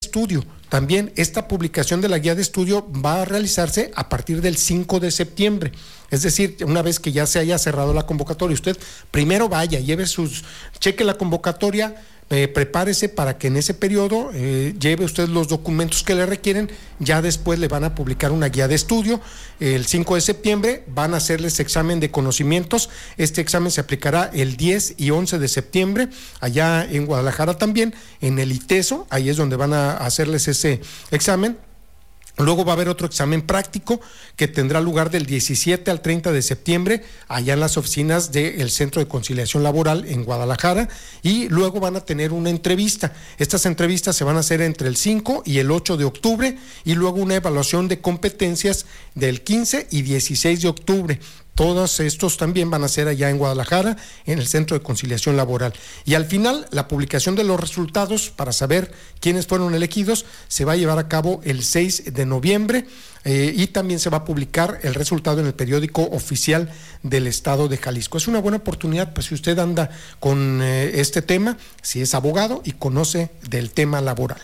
estudio. También esta publicación de la guía de estudio va a realizarse a partir del 5 de septiembre. Es decir, una vez que ya se haya cerrado la convocatoria, usted primero vaya, cheque la convocatoria, prepárese para que en ese periodo lleve usted los documentos que le requieren. Ya después le van a publicar una guía de estudio. El 5 de septiembre van a hacerles examen de conocimientos. Este examen se aplicará el 10 y 11 de septiembre, allá en Guadalajara también, en el ITESO, ahí es donde van a hacerles ese examen. Luego va a haber otro examen práctico que tendrá lugar del 17 al 30 de septiembre allá en las oficinas del Centro de Conciliación Laboral en Guadalajara, y luego van a tener una entrevista. Estas entrevistas se van a hacer entre el 5 y el 8 de octubre y luego una evaluación de competencias del 15 y 16 de octubre. Todos estos también van a ser allá en Guadalajara, en el Centro de Conciliación Laboral. Y al final, la publicación de los resultados para saber quiénes fueron elegidos se va a llevar a cabo el 6 de noviembre y también se va a publicar el resultado en el periódico oficial del Estado de Jalisco. Es una buena oportunidad, pues si usted anda con este tema, si es abogado y conoce del tema laboral.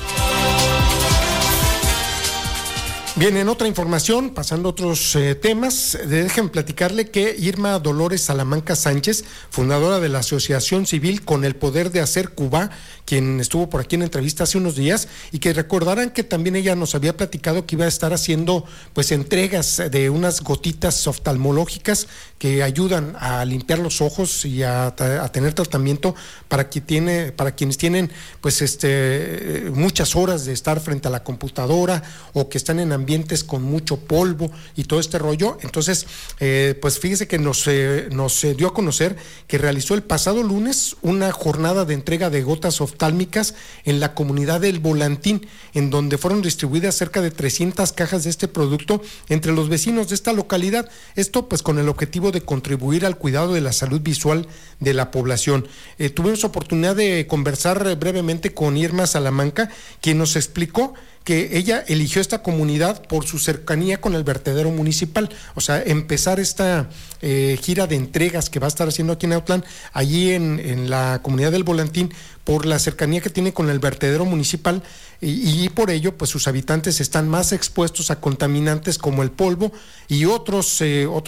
Bien, en otra información, pasando a otros temas, déjenme platicarle que Irma Dolores Salamanca Sánchez, fundadora de la Asociación Civil Con el Poder de Hacer Cuba, quien estuvo por aquí en entrevista hace unos días, y que recordarán que también ella nos había platicado que iba a estar haciendo pues entregas de unas gotitas oftalmológicas que ayudan a limpiar los ojos y a tener tratamiento para quienes tienen pues muchas horas de estar frente a la computadora o que están en ambientes con mucho polvo y todo este rollo. Entonces, pues fíjese que nos dio a conocer que realizó el pasado lunes una jornada de entrega de gotas oftálmicas en la comunidad del Volantín, en donde fueron distribuidas cerca de 300 cajas de este producto entre los vecinos de esta localidad. Esto pues con el objetivo de contribuir al cuidado de la salud visual de la población. Tuvimos oportunidad de conversar brevemente con Irma Salamanca, quien nos explicó que ella eligió esta comunidad por su cercanía con el vertedero municipal, o sea, empezar esta gira de entregas que va a estar haciendo aquí en Autlán, allí en la comunidad del Volantín, por la cercanía que tiene con el vertedero municipal y por ello, pues sus habitantes están más expuestos a contaminantes como el polvo y otros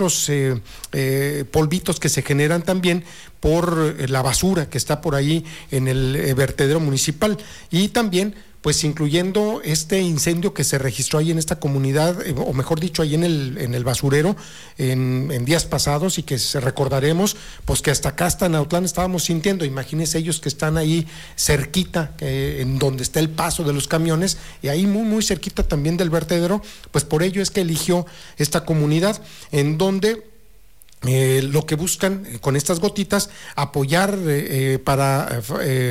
polvitos que se generan también por la basura que está por ahí en el vertedero municipal, y también pues incluyendo este incendio que se registró ahí en esta comunidad, o mejor dicho, ahí en el basurero en días pasados, y que recordaremos, pues que hasta acá, hasta en Autlán, estábamos sintiendo. Imagínense ellos que están ahí cerquita, en donde está el paso de los camiones, y ahí muy, muy cerquita también del vertedero, pues por ello es que eligió esta comunidad, en donde lo que buscan con estas gotitas, apoyar para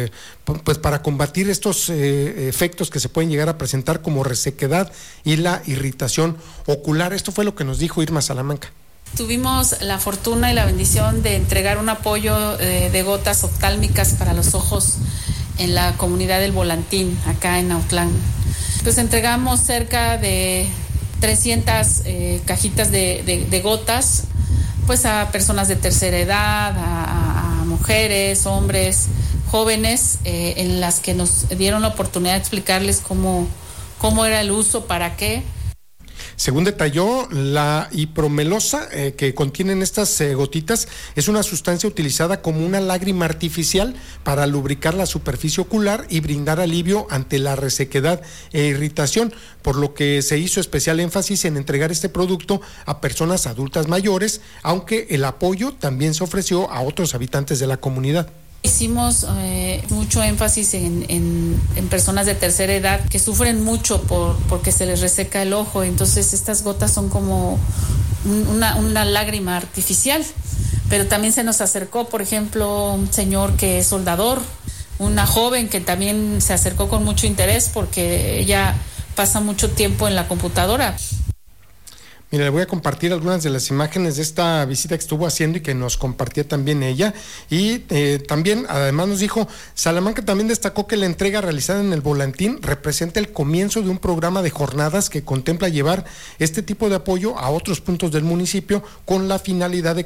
combatir estos efectos que se pueden llegar a presentar como resequedad y la irritación ocular. Esto fue lo que nos dijo Irma Salamanca. Tuvimos la fortuna y la bendición de entregar un apoyo de gotas oftálmicas para los ojos en la comunidad del Volantín, acá en Autlán. Pues entregamos cerca de 300 cajitas de gotas, pues a personas de tercera edad, a mujeres, hombres, jóvenes, en las que nos dieron la oportunidad de explicarles cómo era el uso, para qué. Según detalló, la hipromelosa que contienen estas gotitas es una sustancia utilizada como una lágrima artificial para lubricar la superficie ocular y brindar alivio ante la resequedad e irritación, por lo que se hizo especial énfasis en entregar este producto a personas adultas mayores, aunque el apoyo también se ofreció a otros habitantes de la comunidad. Hicimos mucho énfasis en personas de tercera edad que sufren mucho porque se les reseca el ojo. Entonces estas gotas son como una lágrima artificial. Pero también se nos acercó, por ejemplo, un señor que es soldador, una joven que también se acercó con mucho interés porque ella pasa mucho tiempo en la computadora. Mira, le voy a compartir algunas de las imágenes de esta visita que estuvo haciendo y que nos compartía también ella. Y también, además nos dijo, Salamanca también destacó que la entrega realizada en el Volantín representa el comienzo de un programa de jornadas que contempla llevar este tipo de apoyo a otros puntos del municipio con la finalidad de